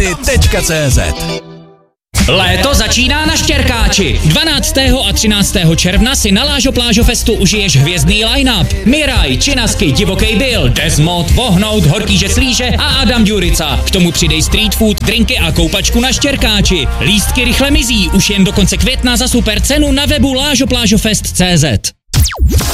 CZ. Léto začíná na Štěrkáči. 12. a 13. června si na Lážo Plážo Festu užiješ hvězdný line-up. Miraj, Činasky, Divokej Bill, Desmod, Vohnout, Horký Žeslíže a Adam Ďurica. K tomu přidej street food, drinky a koupačku na Štěrkáči. Lístky rychle mizí, už jen do konce května za super cenu na webu lážoplážofest.cz.